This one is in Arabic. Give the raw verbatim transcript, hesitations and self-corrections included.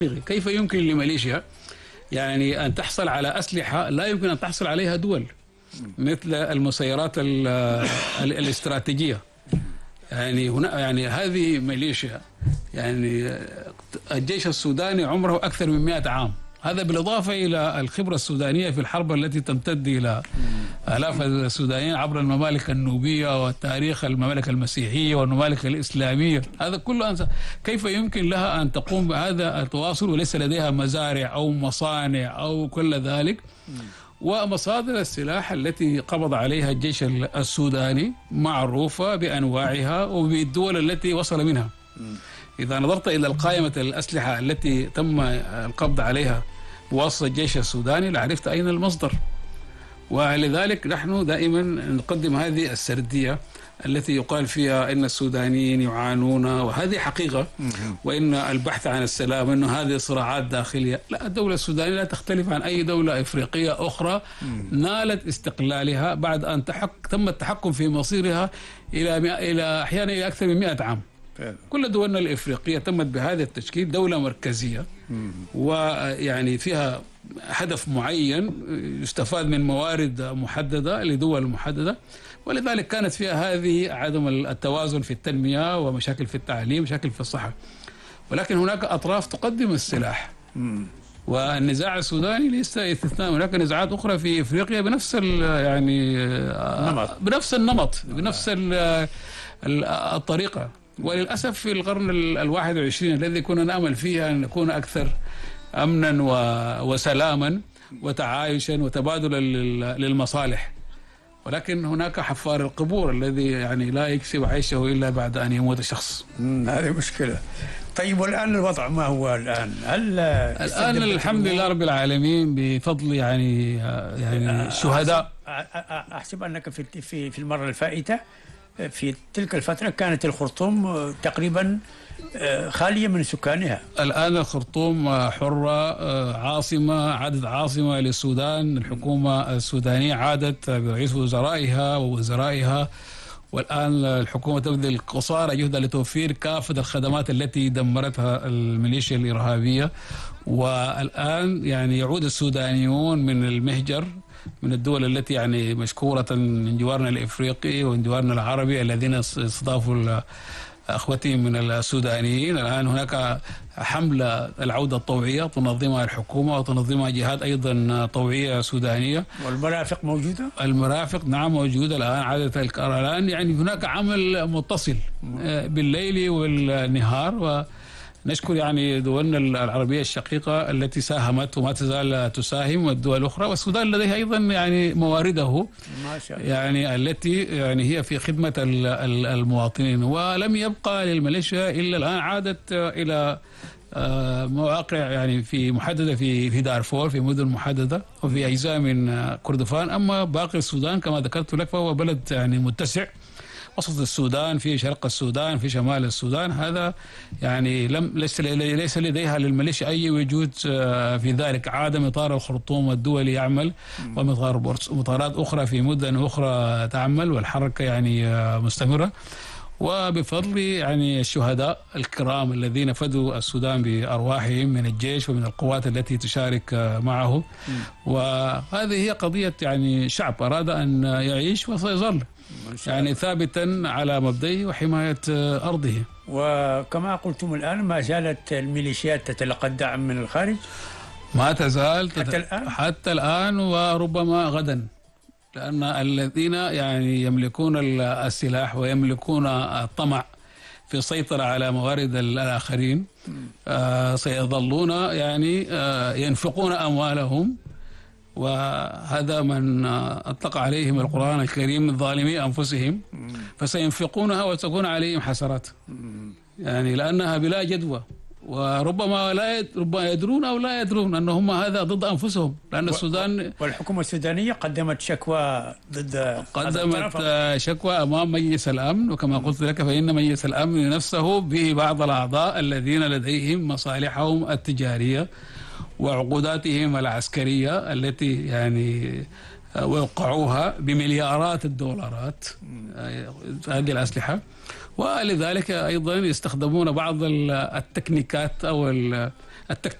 كيف يمكن لماليزيا يعني أن تحصل على أسلحة لا يمكن أن تحصل عليها دول مثل المسيرات ال ال الاستراتيجية؟ يعني هنا يعني هذه ماليزيا، يعني الجيش السوداني عمره أكثر من مئة عام، هذا بالإضافة إلى الخبرة السودانية في الحرب التي تمتد إلى آلاف السودانيين عبر الممالك النوبية وتاريخ الممالك المسيحية والممالك الإسلامية، هذا كله أنسى. كيف يمكن لها أن تقوم بهذا التواصل وليس لديها مزارع أو مصانع أو كل ذلك؟ ومصادر السلاح التي قبض عليها الجيش السوداني معروفة بأنواعها وبالدول التي وصل منها. إذا نظرت إلى القائمة الأسلحة التي تم القبض عليها بواسطة الجيش السوداني لعرفت أين المصدر. ولذلك نحن دائما نقدم هذه السردية التي يقال فيها إن السودانيين يعانون، وهذه حقيقة، وإن البحث عن السلام إنه هذه صراعات داخلية. لا، الدولة السودانية لا تختلف عن أي دولة إفريقية أخرى نالت استقلالها بعد أن تحك تم التحكم في مصيرها إلى إلى أحيانا إلى أكثر من مئة عام. كل دولنا الإفريقية تمت بهذا التشكيل، دولة مركزية ويعني فيها هدف معين يستفاد من موارد محددة لدول محددة، ولذلك كانت فيها هذه عدم التوازن في التنمية ومشاكل في التعليم، مشاكل في الصحة. ولكن هناك أطراف تقدم السلاح، والنزاع السوداني ليس استثناء، هناك نزاعات أخرى في إفريقيا بنفس يعني النمط. بنفس النمط بنفس الطريقة. وللأسف في القرن الواحد والعشرين الذي كنا نأمل فيه أن نكون أكثر أمنا وسلاما وتعايشا وتبادلا للمصالح، ولكن هناك حفار القبور الذي يعني لا يكسب عيشه إلا بعد أن يموت الشخص. هذه مشكلة. طيب، والآن الوضع ما هو الآن؟ هل الآن الحمد لله رب العالمين بفضل يعني يعني الشهداء. أحسب أنك في في في المرة الفائتة في تلك الفترة كانت الخرطوم تقريبا خالية من سكانها. الآن الخرطوم حرة، عاصمة، عادت عاصمة للسودان. الحكومة السودانية عادت برئيس وزرائها ووزرائها، والآن الحكومة تبذل قصارى جهدها لتوفير كافة الخدمات التي دمرتها الميليشيا الإرهابية. والآن يعني يعود السودانيون من المهجر من الدول التي يعني مشكورة من جوارنا الإفريقي ومن جوارنا العربي الذين استضافوا أخوتهم من السودانيين. الآن هناك حملة العودة الطوعية تنظمها الحكومة وتنظمها جهات أيضا طوعية سودانية. والمرافق موجودة؟ المرافق نعم موجودة الآن، عادة الآن يعني هناك عمل متصل بالليل والنهار. و نشكر يعني دولنا العربية الشقيقة التي ساهمت وما تزال تساهم، والدول الأخرى، والسودان لديها أيضا يعني موارده ما شاء الله، يعني التي يعني هي في خدمة المواطنين. ولم يبقى للميليشيا إلا الآن عادت إلى مواقع يعني في محددة في في دارفور، في مدن محددة، وفي أجزاء من كردفان. أما باقي السودان كما ذكرت لك فهو بلد يعني متسع، وسط السودان، في شرق السودان، في شمال السودان. هذا يعني لم ليس ليس لديها للميليشيا أي وجود في ذلك. عاد مطار الخرطوم الدولي يعمل، ومطارات أخرى في مدن أخرى تعمل، والحركة يعني مستمرة. وبفضل يعني الشهداء الكرام الذين فدوا السودان بأرواحهم من الجيش ومن القوات التي تشارك معه. وهذه هي قضية يعني شعب أراد أن يعيش وسيظل يعني ثابتا على مبدئه وحماية أرضه. وكما قلتم الآن ما زالت الميليشيات تتلقى الدعم من الخارج؟ ما تزال حتى الآن؟ حتى الآن وربما غدا، لأن الذين يعني يملكون السلاح ويملكون الطمع في السيطرة على موارد الآخرين آه سيظلون يعني آه ينفقون أموالهم، وهذا من أطلق عليهم القرآن الكريم من ظالمي أنفسهم، فسينفقونها وتكون عليهم حسرات، يعني لأنها بلا جدوى. وربما لا ربما يدرون أو لا يدرون أن هم هذا ضد أنفسهم، لأن السودان والحكومة السودانية قدمت شكوى ضد قدمت شكوى أمام مجلس الأمن، وكما قلت لك فإن مجلس الأمن نفسه به بعض الأعضاء الذين لديهم مصالحهم التجارية وعقوداتهم العسكرية التي يعني وقعوها بمليارات الدولارات هذه الأسلحة. ولذلك أيضا يستخدمون بعض التكنيكات أو التكتيك